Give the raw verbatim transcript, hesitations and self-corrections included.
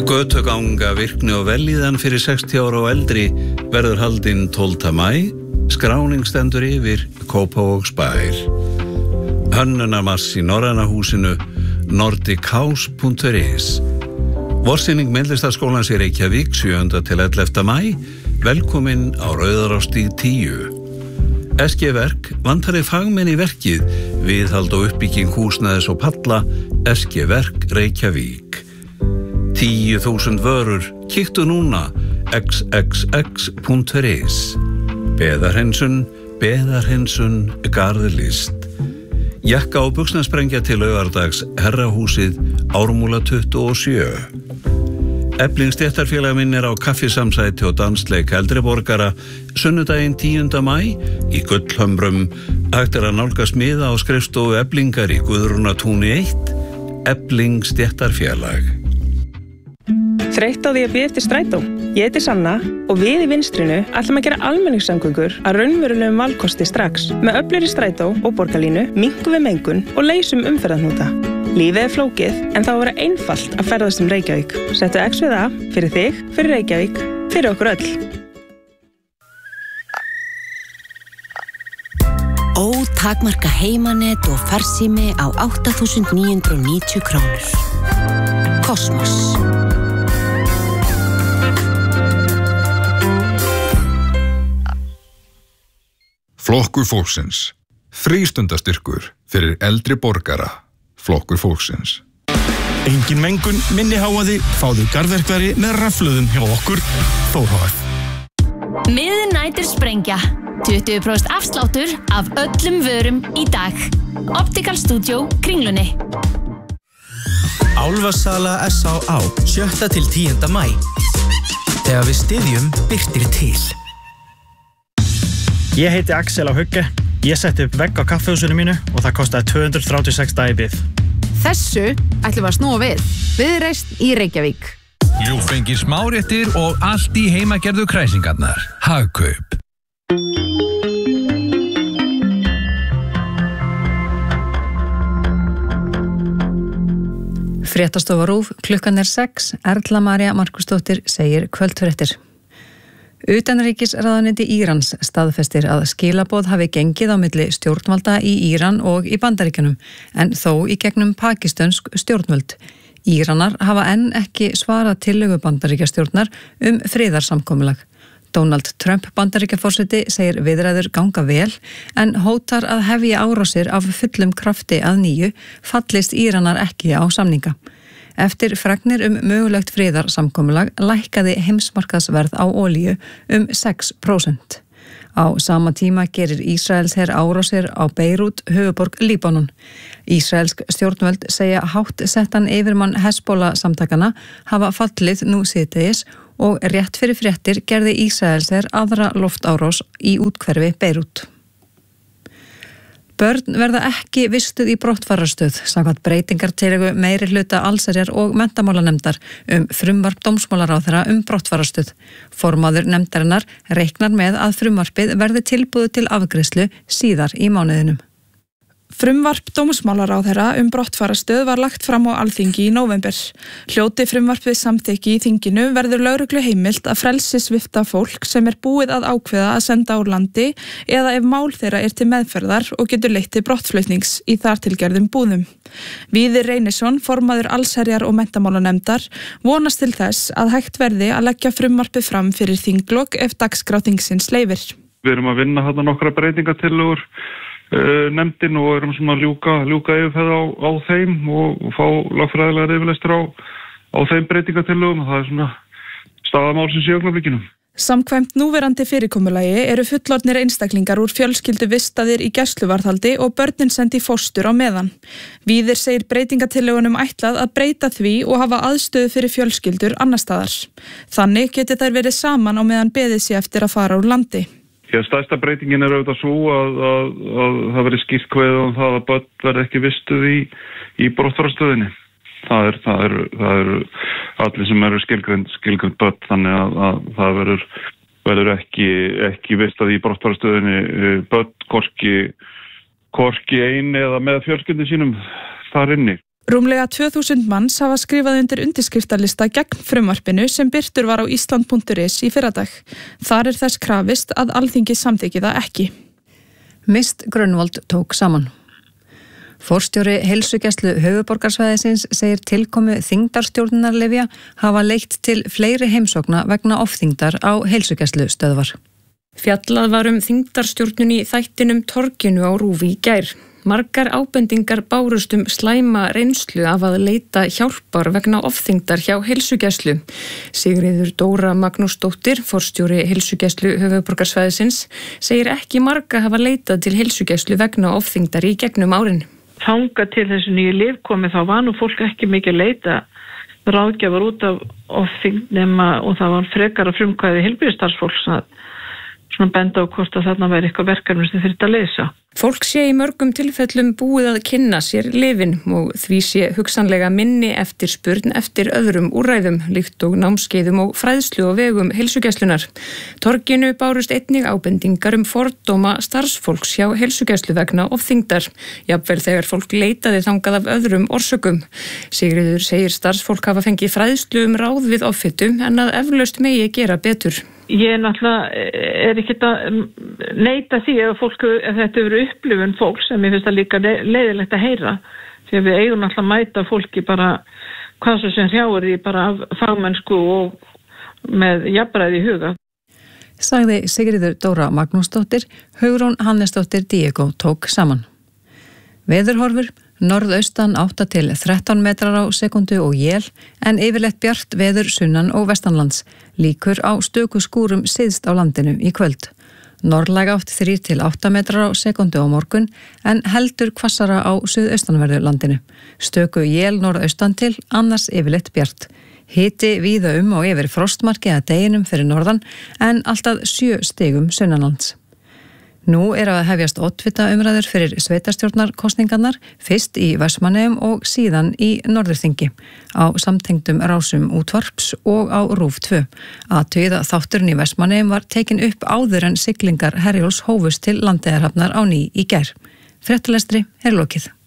Götuganga, virkni og vellíðan fyrir sextíu ára og eldri verður haldinn tólfta maí. Skráning stendur yfir Kópavogsbær. Hönnunarmars í Norræna húsinu nordic house punktur is. Vorsýning Myndlistarskólans í Reykjavík sjöunda til ellefta maí. Velkomin á Rauðarárstíg tíu. S G Verk vantaði fagmenn í verkið, viðhald og uppbygging húsnæðis og palla. S G Verk Reykjavík. Tíu þúsund vörur, kíktu núna x x x punktur is. Beðarhensun, beðarhensun, garðlist. Jakka og buxnasprengja til laugardags, Herrahúsið, Ármúla tuttugu og sjö. Efling stéttarfélag minnir á kaffisamsæti og dansleik eldri borgara sunnudaginn tíunda maí í Gullhömrum. Hægt er að nálgast miða á skrifstofu Eflingar í Guðrúnatúni eitt. Efling stéttarfélag. Þreytt á því að bíða eftir strætó. Ég heiti Sanna og við í Vinstrinu ætlum að gera almenningssamgöngur að raunverulegum valkosti strax. Með öflugri strætó og borgarlínu minnkum við mengun og leysum umferðarhnúta. Lífið er flókið en þá að vera einfalt að ferðast um Reykjavík. Settu X við það fyrir þig, fyrir Reykjavík, fyrir okkur öll. Ótakmarka heimanet og farsími á átta þúsund níu hundruð og níutíu krónur. Kosmos. Flokkur fólksins. Frístundastyrkur fyrir eldri borgara. Flokkur fólksins. Engin mengun, minni háaði, fáðu garðverkvari með rafluðum hjá okkur, Þór H F. Midnighter sprengja. tuttugu prósent afsláttur af öllum vörum í dag. Optical Studio Kringlunni. Álfasala S A á, sjötta til tíunda maí. Þegar við styðjum birtir til. Ég heiti Axel á Hugge. Ég setti upp vegg á kaffihúsinu mínu og það kostaði tvö hundruð þrjátíu og sex daga í bið. Þessu ætlum við að snúa við. Viðreisn í Reykjavík. Ljúffengir smáréttir og allt í heimagerðu kræsingarnar. Hagkaup. Fréttastofa RÚV, klukkan er sex. Erla María Markusdóttir segir kvöldfréttir. Utanríkisráðuneyti Írans staðfestir að skilaboð hafi gengið á milli stjórnvalda í Íran og í Bandaríkjunum, en þó í gegnum pakistönsk stjórnvöld. Íranar hafa enn ekki svarað tillögu Bandaríkjastjórnar um friðarsamkomulag. Donald Trump Bandaríkjaforseti segir viðræður ganga vel, en hótar að hefja árásir af fullum krafti að nýju fallist Íranar ekki á samninga. Eftir fregnir um mögulegt friðarsamkomulag lækkaði heimsmarkaðsverð á olíu um sex prósent. Á sama tíma gerir Ísraelsher árásir á Beirút, höfuðborg Líbanon. Ísraelsk stjórnvöld segja hátt settan yfirmann Hezbollah samtakana hafa fallið nú síðdegis og rétt fyrir fréttir gerði Ísraelsher aðra loftárás í úthverfi Beirút. Börn verða ekki vistuð í brottfarastöð samkvæmt breytingartillögu meirihluta allsherjar og menntamálanefndar um frumvarp dómsmálaráðherra um brottfarastöð. Formaður nefndarinnar reiknar með að frumvarpið verði tilbúið til afgreiðslu síðar í mánuðinum. Frumvarp dómsmálaráðherra um brottfarastöð var lagt fram á Alþingi í nóvember. Hljóti frumvarpið samþykki í þinginu verður lögreglu heimilt að frelsissvipta fólk sem er búið að ákveða að senda úr landi eða ef mál þeirra er til meðferðar og getur leitt til brottflutnings í þar tilgerðum búðum. Víðir Reynisson, formaður allsherjar og menntamálanefndar, vonast til þess að hægt verði að leggja frumvarpið fram fyrir þinglok ef dagskrá þingsins leyfir. Við erum að vinna þarna nokkra breytingatillögur nefndin og erum svona að ljúka, ljúka yfirferð á, á þeim og fá lagfræðilegar yfirlestur á, á þeim breytingatillögum og það er svona staðamálsins í augnablikinu. Samkvæmt núverandi fyrirkomulagi eru fullorðnir einstaklingar úr fjölskyldu vistaðir í gæsluvarðhaldi og börnin sendi í fóstur á meðan. Víðir segir breytingatillögunum ætlað að breyta því og hafa aðstöðu fyrir fjölskyldur annars staðar. Þannig geti þær verið saman á meðan beðið sé eftir að fara úr landi. Já, stærsta breytingin er auðvitað svo að, að, að það verið skýrt kveðið um það að börn verði ekki vistuð í, í brottfarastöðinni. Það er, það er, það er allir sem eru skilgreind, skilgreind börn, þannig að, að það verður, verður ekki, ekki vistað í brottfarastöðinni börn, hvorki, hvorki ein eða með fjölskyldum sínum þar inni. Rúmlega tvö þúsund manns hafa skrifað undir undirskriftarlista gegn frumvarpinu sem birtur var á Ísland punktur is í fyrradag. Þar er þess krafist að Alþingi samþykki það ekki. Mist Grönvold tók saman. Forstjóri heilsugæslu höfuðborgarsvæðisins segir tilkomu þyngdarstjórnunarlyfja hafa leitt til fleiri heimsókna vegna ofþyngdar á heilsugæslu stöðvar. Fjallað var um þyngdarstjórnun í þættinum Torginu á RÚV í gær. Margar ábendingar bárust um slæma reynslu af að leita hjálpar vegna ofþyngdar hjá heilsugæslu. Sigríður Dóra Magnúsdóttir, forstjóri heilsugæslu höfuðborgarsvæðisins, segir ekki marga hafa leitað til heilsugæslu vegna ofþyngdar í gegnum árin. Þangað til þessu nýju lyf komi þá var nú fólk ekki mikið að leita ráðgjafar út af ofþyngd nema og það var frekara frumkvæði heilbrigðisstarfsfólks að svona benda á hvort að þarna væri eitthvað verkefni sem þyrfti að leysa. Fólk sé í mörgum tilfellum búið að kynna sér lyfin og því sé hugsanlega minni eftirspurn eftir öðrum úrræðum, líkt og námskeiðum og fræðslu á vegum heilsugæslunar. Torginu bárust einnig ábendingar um fordóma starfsfólks hjá heilsugæslu vegna ofþyngdar, jafnvel þegar fólk leitaði þangað af öðrum orsökum. Sigríður segir starfsfólk hafa fengið fræðslu um ráð við offitu en að eflaust megi gera betur. Ég náttúrulega er ekki að neita því ef, fólk, ef þetta eru upplifun fólks sem ég finnst það líka leiðilegt að heyra því að við eigum náttúrulega að mæta fólki bara hvað svo sem hrjáir í bara fagmennsku og með jafnræði í huga. Sagði Sigríður Dóra Magnúsdóttir, Hugrún Hannesdóttir Diego tók saman. Veðurhorfur, norðaustan átta til þrettán metrar á sekundu og él en yfirleitt bjart veður sunnan og vestanlands, líkur á stöku skúrum syðst á landinu í kvöld. Norðlæg átt þrír til átta metrar á sekundu á morgun en heldur hvassara á suðaustanverðu landinu. Stöku él norðaustan til, annars yfirleitt bjart. Hiti víða um og yfir frostmarki að deginum fyrir norðan en alltaf sjö stigum sunnanlands. Nú er að hefjast oddvita umræður fyrir sveitarstjórnarkosningarnar, fyrst í Vestmannaeyjum og síðan í Norðurþingi, á samtengdum rásum útvarps og á RÚV tvö. Athugið að þátturinn í Vestmannaeyjum var tekin upp áður en siglingar Herjólfs hófust til Landeyjahafnar á ný í gær. Fréttalestri er lokið.